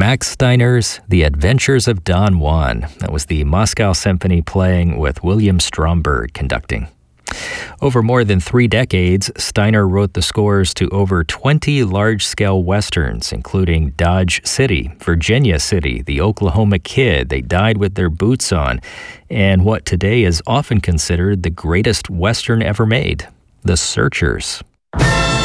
Max Steiner's The Adventures of Don Juan. That was the Moscow Symphony playing with William Stromberg conducting. Over more than 3 decades, Steiner wrote the scores to over 20 large-scale westerns, including Dodge City, Virginia City, The Oklahoma Kid, They Died with Their Boots On, and what today is often considered the greatest western ever made, The Searchers.